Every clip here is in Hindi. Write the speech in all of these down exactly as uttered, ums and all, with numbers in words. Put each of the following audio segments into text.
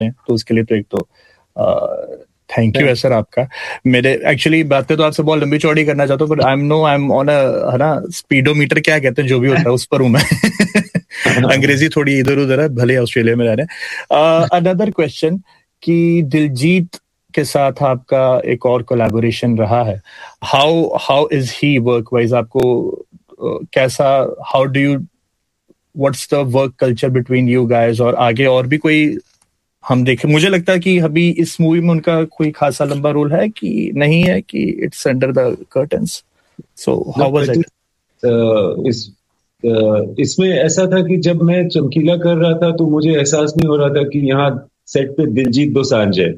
तो उसके लिए तो एक तो थैंक यू है सर आपका। मेरे एक्चुअली बातें तो आपसे बहुत लंबी चौड़ी करना चाहता हूँ, but I am no I am on a है ना स्पीडोमीटर क्या कहते हैं जो भी होता है उस पर हूँ मैं। अंग्रेजी थोड़ी इधर उधर है, भले ऑस्ट्रेलिया में रह रहे। अनदर क्वेश्चन कि दिलजीत के साथ आपका एक और कोलैबोरेशन रहा है, how how is he work wise, आपको uh, कैसा, how do you, what's the work culture between you guys, और आगे और भी कोई हम देखें? मुझे लगता है कि अभी इस मूवी में उनका कोई खासा लंबा रोल है कि नहीं है, कि it's under the curtains, so how was it? इस uh, इसमें ऐसा था कि जब मैं चमकीला कर रहा था तो मुझे एहसास नहीं हो रहा था कि यहाँ सेट पे दिलजीत दोसांझ है।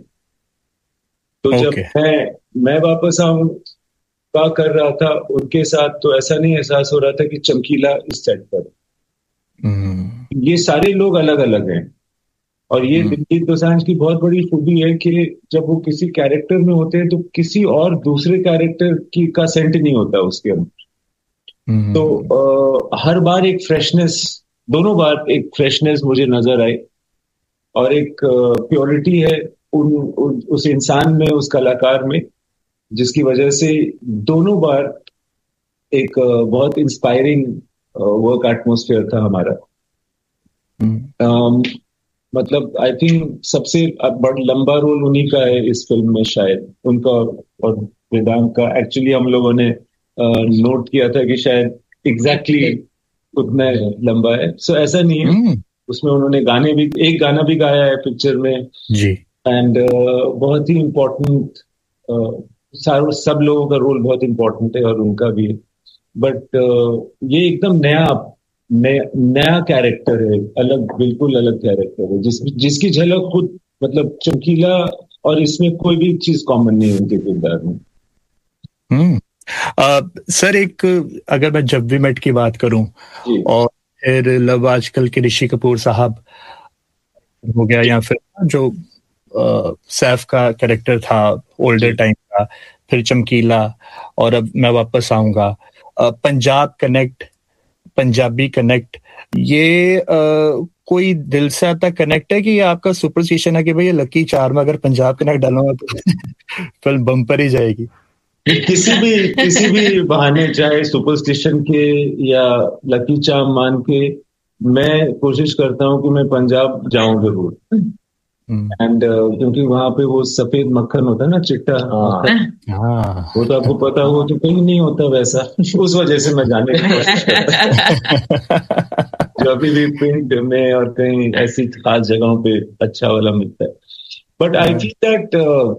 तो okay. जब मैं मैं वापस आऊं का कर रहा था उनके साथ, तो ऐसा नहीं एहसास हो रहा था कि चमकीला इस सेट पर। mm. ये सारे लोग अलग अलग हैं, और ये दिलजीत दोसांझ की बहुत बड़ी खूबी है कि जब वो किसी कैरेक्टर में होते हैं तो किसी और दूसरे कैरेक्टर की का सेंट नहीं होता उसके अंदर। mm. तो आ, हर बार एक फ्रेशनेस, दोनों बार एक फ्रेशनेस मुझे नजर आई, और एक प्योरिटी है उन, उन उस इंसान में, उस कलाकार में, जिसकी वजह से दोनों बार एक बहुत इंस्पायरिंग वर्क एटमॉस्फेयर था हमारा। mm. um, मतलब आई थिंक सबसे बड़ा लंबा रोल उन्हीं का है इस फिल्म में, शायद उनका और वेदांत का। एक्चुअली हम लोगों ने नोट किया था कि शायद एग्जैक्टली उतना लंबा है, सो ऐसा नहीं है। mm. उसमें उन्होंने गाने भी, एक गाना भी गाया है पिक्चर में जी, एंड uh, बहुत ही इम्पोर्टेंट, uh, सब लोगों का रोल बहुत इम्पोर्टेंट है और उनका भी, बट uh, ये एकदम नया नया, नया कैरेक्टर है, अलग, बिल्कुल अलग कैरेक्टर है, जिस जिसकी झलक खुद, मतलब चमकीला और इसमें कोई भी चीज कॉमन नहीं है उनके किरदार में। हम्म सर, एक अगर मैं जब वी मेट की बात करूं, और फिर लव आजकल के ऋषि कपूर साहब हो गया, या फिर जो uh, सैफ का कैरेक्टर था ओल्डर टाइम का, फिर चमकीला, और अब मैं वापस आऊंगा, uh, Punjab connect, Punjabi connect, ये uh, कोई दिल से आता कनेक्ट है कि ये आपका सुपरस्टिशन है कि भाई लकी चार में अगर पंजाब कनेक्ट डालूंगा तो फिल्म बम्पर ही जाएगी? किसी भी किसी भी बहाने, चाहे सुपरस्टिशन के या लकी चार्म मान के, मैं कोशिश करता हूं कि मैं पंजाब जाऊं जरूर। एंड uh, क्योंकि वहां पे वो सफेद मक्खन होता है ना, चिट्टा, हाँ, वो तो आपको पता हो, तो कहीं नहीं होता वैसा, उस वजह से मैं जाने की कोशिश करता हूं। जो अभी भी प्रिंट में और कहीं ऐसी खास जगहों पे अच्छा वाला मिलता है। बट आई फील दैट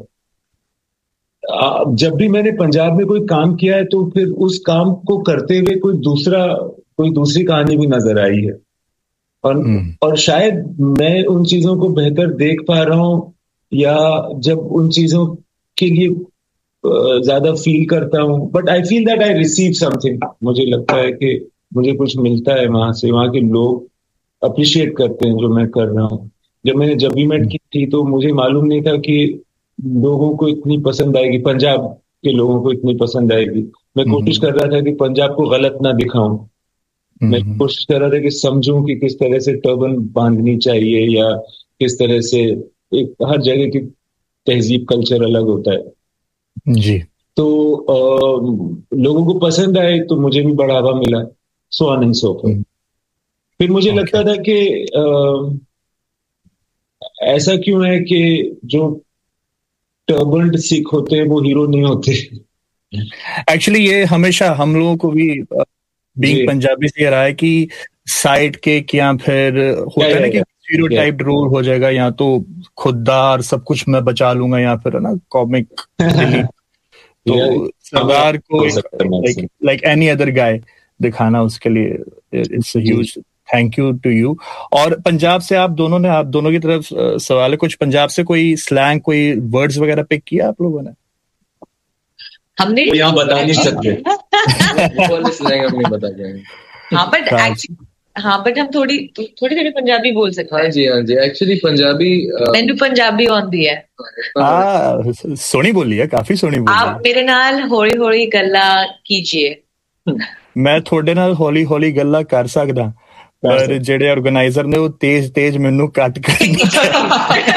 जब भी मैंने पंजाब में कोई काम किया है, तो फिर उस काम को करते हुए कोई दूसरा कोई दूसरी कहानी भी नजर आई है, और hmm. और शायद मैं उन चीजों को बेहतर देख पा रहा हूं, या जब उन चीजों के लिए ज्यादा फील करता हूं, but I feel that I receive something. मुझे लगता है कि मुझे कुछ मिलता है वहां से, वहां के लोग अप्रिशिएट करते हैं जो मैं कर रहा हूँ। जब मैंने जब भी मेट की थी तो मुझे मालूम नहीं था कि लोगों को इतनी पसंद आएगी, पंजाब के लोगों को इतनी पसंद आएगी। मैं कोशिश कर रहा था कि पंजाब को गलत ना दिखाऊं, मैं कोशिश कर रहा था कि समझूं कि किस तरह से टर्बन बांधनी चाहिए, या किस तरह से, एक हर जगह की तहजीब, कल्चर अलग होता है जी। तो आ, लोगों को पसंद आए तो मुझे भी बढ़ावा मिला, so on and so forth. फिर मुझे okay. लगता था कि आ, ऐसा क्यों है कि जो टर्बल्ड सिख होते हैं वो हीरो नहीं होते। एक्चुअली ये हमेशा हम लोगों को भी बीइंग पंजाबी से रहा है कि साइड केक, या फिर होता है ना कि स्टीरियोटाइप्ड रोल हो जाएगा, या तो खुददार सब कुछ मैं बचा लूंगा, या फिर है ना कॉमिक तो सरदार को like like any other guy दिखाना, उसके लिए it's a huge thank you to you. और पंजाब से आप दोनों ने, आप दोनों की तरफ सवाल है, कुछ पंजाब से कोई स्लैंग, कोई वर्ड्स वगैरह पिक किया आप लोगों ने? हमने यहाँ बता नहीं सकते। हमने बता दिया। हाँ बट एक्चुअली हाँ बट हम थोड़ी थोड़ी थोड़ी पंजाबी बोल सकते हैं। हाँ जी हाँ जी, एक्चुअली पंजाबी मैंने पंजाबी आंदी है। हाँ सोनी बोली है, काफी सोनी बोली। आप मेरे नाल हौली हौली गल्ला कीजिए। मैं थोड़े नाल हौली हौली गल्ला कर सकदा, पर ਜਿਹੜੇ ਆਰਗੇਨਾਈਜ਼ਰ ਨੇ ਉਹ ਤੇਜ਼ ਤੇਜ਼ ਮੈਨੂੰ ਕੱਟ ਕਰ